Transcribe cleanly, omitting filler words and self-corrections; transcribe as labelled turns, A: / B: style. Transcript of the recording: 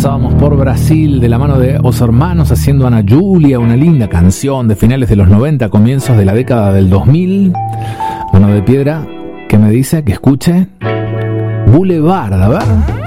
A: Pasábamos por Brasil de la mano de Os Hermanos haciendo Ana Julia, una linda canción de finales de los 90, comienzos de la década del 2000. Mano de Piedra que me dice que escuche Boulevard, a ver.